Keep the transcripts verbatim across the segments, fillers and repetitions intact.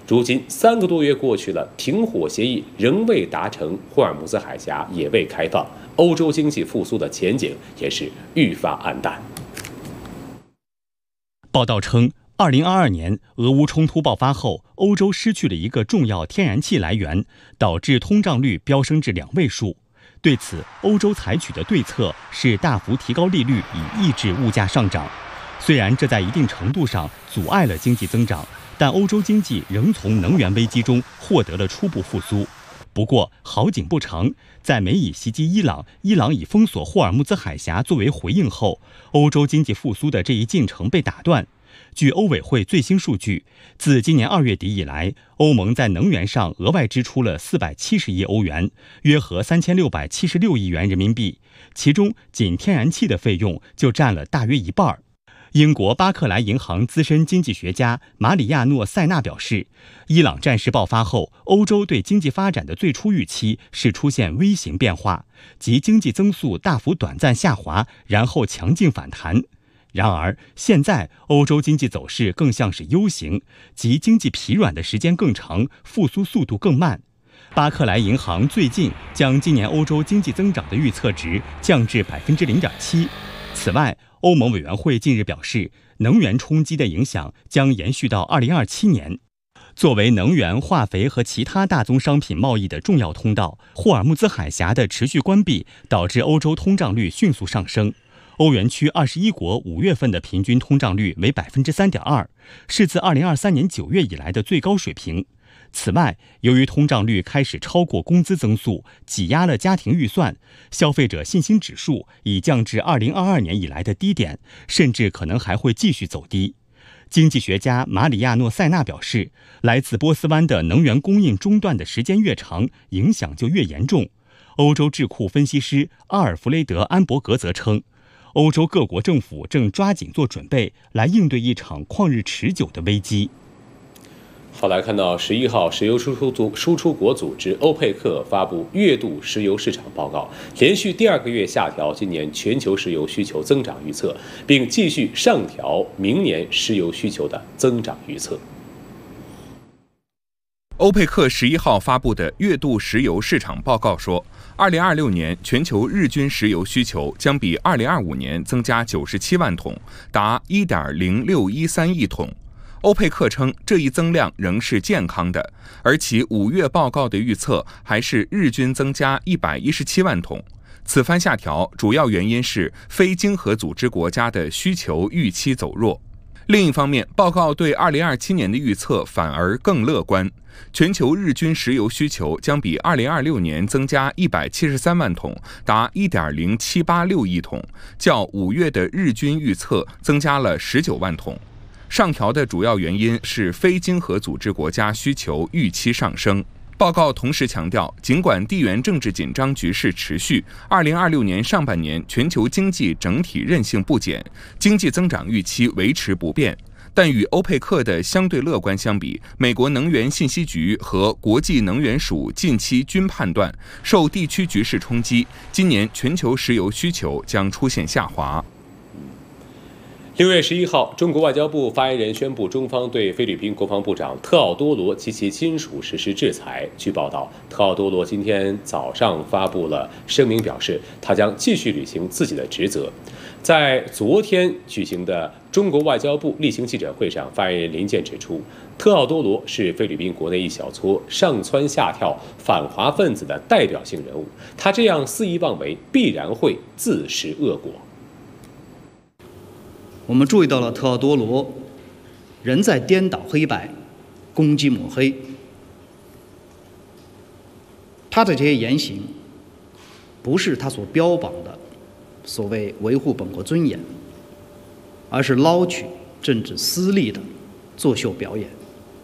如今三个多月过去了，停火协议仍未达成，霍尔木兹海峡也未开放，欧洲经济复苏的前景也是愈发暗淡。 报道称，二零二二年俄乌冲突爆发后，欧洲失去了一个重要天然气来源，导致通胀率飙升至两位数。对此，欧洲采取的对策是大幅提高利率，以抑制物价上涨。虽然这在一定程度上阻碍了经济增长，但欧洲经济仍从能源危机中获得了初步复苏。不过好景不长，在美以袭击伊朗，伊朗以封锁霍尔木兹海峡作为回应后，欧洲经济复苏的这一进程被打断。据欧委会最新数据，自今年二月底以来，欧盟在能源上额外支出了四百七十亿欧元，约合三千六百七十六亿元人民币，其中仅天然气的费用就占了大约一半。英国巴克莱银行资深经济学家马里亚诺·塞纳表示，伊朗战事爆发后，欧洲对经济发展的最初预期是出现 V 型变化，即经济增速大幅短暂下滑，然后强劲反弹。然而，现在欧洲经济走势更像是 U 型，即经济疲软的时间更长，复苏速度更慢。巴克莱银行最近将今年欧洲经济增长的预测值降至 百分之零点七。此外，欧盟委员会近日表示，能源冲击的影响将延续到二零二七年。作为能源、化肥和其他大宗商品贸易的重要通道，霍尔木兹海峡的持续关闭导致欧洲通胀率迅速上升。欧元区二十一国五月份的平均通胀率为 百分之三点二， 是自二零二三年九月以来的最高水平。此外，由于通胀率开始超过工资增速，挤压了家庭预算，消费者信心指数已降至二零二二年以来的低点，甚至可能还会继续走低。经济学家马里亚诺·塞纳表示，来自波斯湾的能源供应中断的时间越长，影响就越严重。欧洲智库分析师阿尔弗雷德·安伯格则称，欧洲各国政府正抓紧做准备，来应对一场旷日持久的危机。 好，来看到十一号，石油输出组输出国组织欧佩克发布月度石油市场报告，连续第二个月下调今年全球石油需求增长预测，并继续上调明年石油需求的增长预测。 欧佩克十一号发布的月度石油市场报告说，二零二六年全球日均石油需求将比二零二五年增加九十七万桶，达一点零六一三亿桶。欧佩克称，这一增量仍是健康的，而其五月报告的预测还是日均增加一百一十七万桶。此番下调主要原因是非经合组织国家的需求预期走弱。另一方面，报告对二零二七年的预测反而更乐观，全球日均石油需求将比二零二六年增加一百七十三万桶，达一点零七八六亿桶，较五月的日均预测增加了十九万桶。上调的主要原因是非经合组织国家需求预期上升。报告同时强调，尽管地缘政治紧张局势持续，二零二六年上半年全球经济整体韧性不减，经济增长预期维持不变。但与欧佩克的相对乐观相比，美国能源信息局和国际能源署近期均判断，受地区局势冲击，今年全球石油需求将出现下滑。 六月十一号，中国外交部发言人宣布，中方对菲律宾国防部长特奥多罗及其亲属实施制裁。据报道，特奥多罗今天早上发布了声明，表示他将继续履行自己的职责。在昨天举行的中国外交部例行记者会上，发言人林健指出，特奥多罗是菲律宾国内一小撮上蹿下跳反华分子的代表性人物，他这样肆意妄为，必然会自食恶果。 我们注意到了特奥多罗仍在颠倒黑白，攻击抹黑。他的这些言行，不是他所标榜的所谓维护本国尊严，而是捞取政治私利的作秀表演。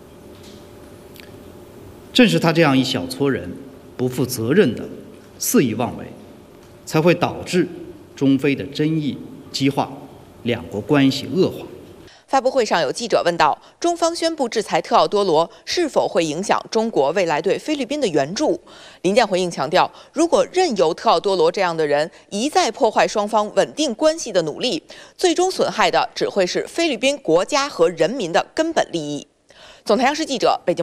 正是他这样一小撮人不负责任的肆意妄为，才会导致中非的争议激化，两国关系恶化。 发布会上有记者问到，中方宣布制裁特奥多罗是否会影响中国未来对菲律宾的援助？林健回应强调，如果任由特奥多罗这样的人一再破坏双方稳定关系的努力，最终损害的只会是菲律宾国家和人民的根本利益。总台央视记者北京。